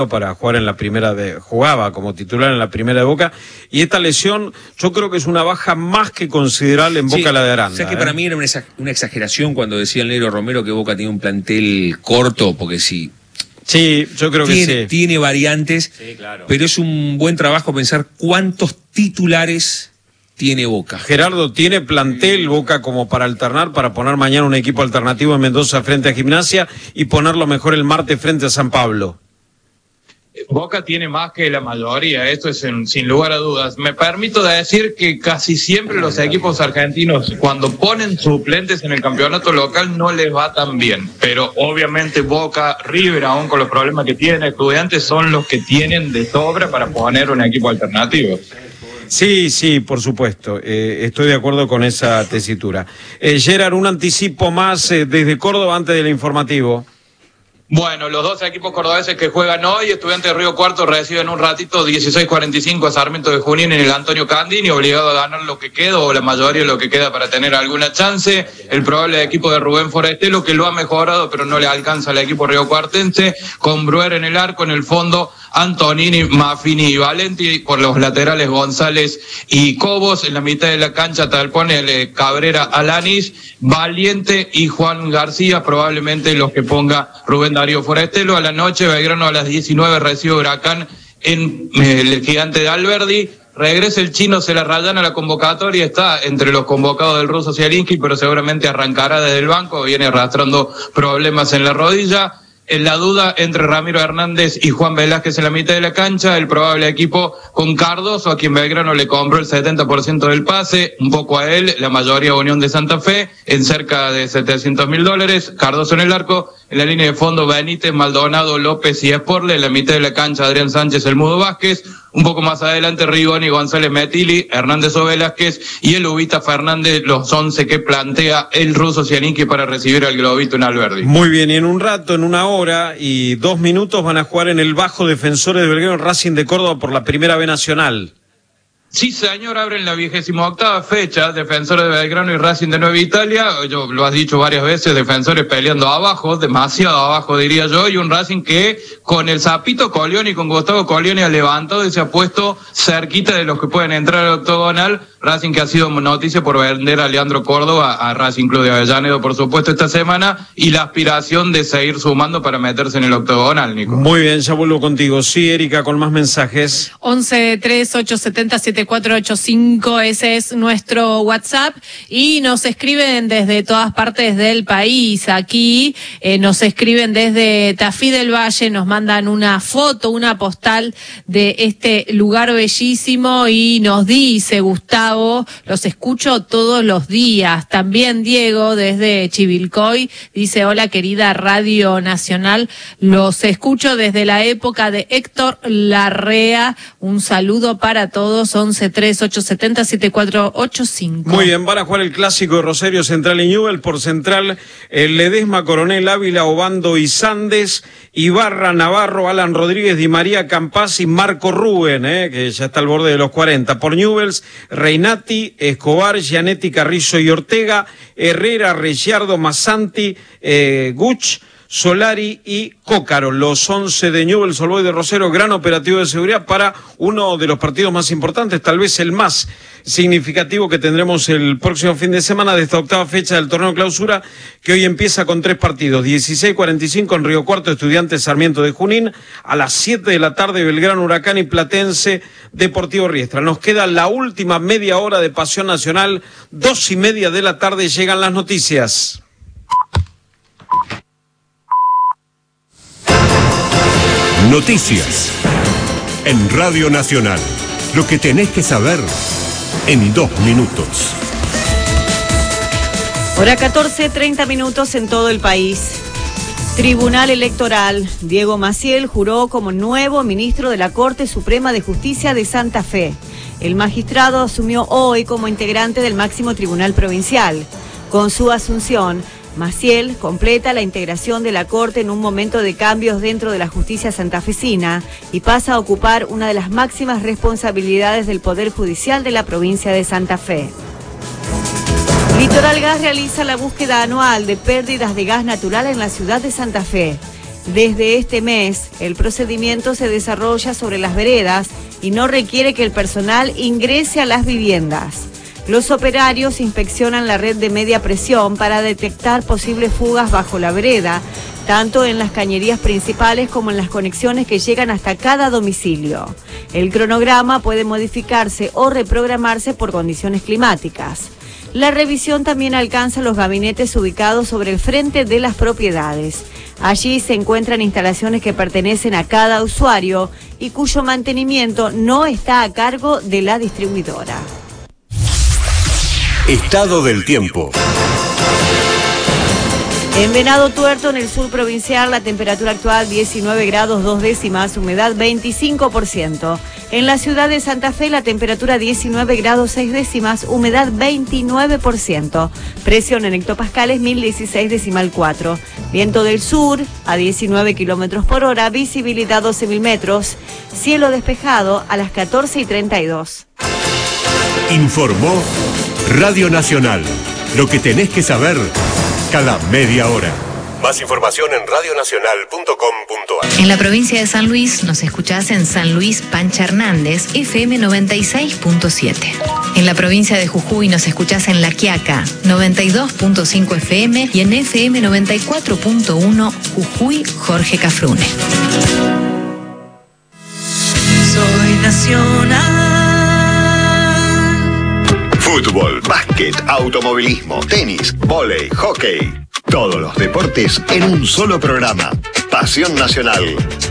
para jugar en la primera jugaba como titular en la primera de Boca, y esta lesión yo creo que es una baja más que considerable en Boca, la de Aranda. O sea que para mí era una exageración cuando decía el negro Romero que Boca tiene un plantel corto, porque sí. Sí, yo creo que sí. Tiene variantes, sí, claro. Pero es un buen trabajo pensar cuántos titulares tiene Boca. Gerardo, ¿tiene plantel Boca como para alternar, para poner mañana un equipo alternativo en Mendoza frente a Gimnasia y ponerlo mejor el martes frente a San Pablo? Boca tiene más que la mayoría, esto es sin lugar a dudas. Me permito decir que casi siempre los equipos argentinos, cuando ponen suplentes en el campeonato local, no les va tan bien. Pero obviamente Boca, River, aún con los problemas que tienen Estudiantes, son los que tienen de sobra para poner un equipo alternativo. Sí, por supuesto. Estoy de acuerdo con esa tesitura. Gerard, un anticipo más desde Córdoba antes del informativo. Bueno, los dos equipos cordobeses que juegan hoy, Estudiantes de Río Cuarto reciben un ratito 16:45 a Sarmiento de Junín en el Antonio Candini, obligado a ganar lo que queda o la mayoría de lo que queda para tener alguna chance. El probable equipo de Rubén Forestelo, que lo ha mejorado pero no le alcanza al equipo riocuartense, con Bruer en el arco, en el fondo Antonini, Maffini y Valenti, por los laterales González y Cobos, en la mitad de la cancha Talpone, Cabrera, Alanis, Valiente y Juan García, probablemente los que ponga Rubén Darío Forestelo. A la noche, Belgrano a las 19 recibe Huracán en el Gigante de Alberdi. Regresa el chino, se la rayan a la convocatoria, está entre los convocados del ruso Zielinski, pero seguramente arrancará desde el banco, viene arrastrando problemas en la rodilla. En la duda entre Ramiro Hernández y Juan Velázquez en la mitad de la cancha, el probable equipo con Cardoso, a quien Belgrano le compró el 70% del pase, un poco a él, la mayoría Unión de Santa Fe, en cerca de $700.000, Cardoso en el arco, en la línea de fondo Benítez, Maldonado, López y Esporle, en la mitad de la cancha Adrián Sánchez, el Mudo Vázquez, un poco más adelante Rigoni, González Metili, Hernández o Velázquez y el Ubita Fernández, los 11 que plantea el ruso Zielinski para recibir al Globito en Alberdi. Muy bien, y en un rato, en una hora y 2 minutos van a jugar en el Bajo Defensores de Belgrano Racing de Córdoba por la Primera B Nacional. Sí, señor, abren la 28ª fecha, Defensores de Belgrano y Racing de Nueva Italia. Yo lo has dicho varias veces, Defensores peleando abajo, demasiado abajo diría yo, y un Racing que con el Zapito Colioni, con Gustavo Colioni ha levantado y se ha puesto cerquita de los que pueden entrar al octogonal. Racing que ha sido noticia por vender a Leandro Córdoba a Racing Club de Avellaneda, por supuesto, esta semana, y la aspiración de seguir sumando para meterse en el octogonal, Nico. Muy bien, ya vuelvo contigo. Sí, Erika, con más mensajes. 11-3870-7485, ese es nuestro WhatsApp, y nos escriben desde todas partes del país. Aquí nos escriben desde Tafí del Valle, nos mandan una foto, una postal de este lugar bellísimo, y nos dice Gustavo: los escucho todos los días. También Diego desde Chivilcoy dice: hola querida Radio Nacional, los escucho desde la época de Héctor Larrea. Un saludo para todos. 11-3870-7485. Muy bien, van a jugar el clásico de Rosario Central y Newell. Por Central, Ledesma, Coronel Ávila, Obando y Sandes, Ibarra, Navarro, Alan Rodríguez, Di María, Campás y Marco Rubén, que ya está al borde de los 40. Por Newells, Reinati, Escobar, Gianetti, Carrizo y Ortega, Herrera, Ricciardo, Massanti, Guch, Solari y Cócaro, los 11 de Newell's Old Boys de Rosario. Gran operativo de seguridad para uno de los partidos más importantes, tal vez el más significativo que tendremos el próximo fin de semana de esta octava fecha del torneo clausura, que hoy empieza con 3 partidos. 16:45 en Río Cuarto, Estudiantes Sarmiento de Junín. A las 7 de la tarde, Belgrano Huracán y Platense Deportivo Riestra. Nos queda la última media hora de Pasión Nacional. 2:30 de la tarde llegan las noticias. Noticias en Radio Nacional. Lo que tenés que saber en 2 minutos. Hora 14:30 en todo el país. Tribunal Electoral. Diego Maciel juró como nuevo ministro de la Corte Suprema de Justicia de Santa Fe. El magistrado asumió hoy como integrante del máximo tribunal provincial. Con su asunción, Maciel completa la integración de la Corte en un momento de cambios dentro de la justicia santafesina y pasa a ocupar una de las máximas responsabilidades del Poder Judicial de la provincia de Santa Fe. Litoral Gas realiza la búsqueda anual de pérdidas de gas natural en la ciudad de Santa Fe. Desde este mes, el procedimiento se desarrolla sobre las veredas y no requiere que el personal ingrese a las viviendas. Los operarios inspeccionan la red de media presión para detectar posibles fugas bajo la vereda, tanto en las cañerías principales como en las conexiones que llegan hasta cada domicilio. El cronograma puede modificarse o reprogramarse por condiciones climáticas. La revisión también alcanza los gabinetes ubicados sobre el frente de las propiedades. Allí se encuentran instalaciones que pertenecen a cada usuario y cuyo mantenimiento no está a cargo de la distribuidora. Estado del tiempo. En Venado Tuerto, en el sur provincial, la temperatura actual 19 grados 2 décimas, humedad 25%. En la ciudad de Santa Fe, la temperatura 19 grados 6 décimas, humedad 29%. Presión en hectopascales 1016,4. Viento del sur a 19 kilómetros por hora, visibilidad 12.000 metros. Cielo despejado a las 14:32. Informó Radio Nacional. Lo que tenés que saber cada media hora. Más información en radionacional.com.ar. En la provincia de San Luis nos escuchás en San Luis Pancha Hernández, FM 96.7. En la provincia de Jujuy nos escuchás en La Quiaca, 92.5 FM y en FM 94.1 Jujuy Jorge Cafrune. Soy nacional. Fútbol, básquet, automovilismo, tenis, vóley, hockey. Todos los deportes en un solo programa. Pasión Nacional.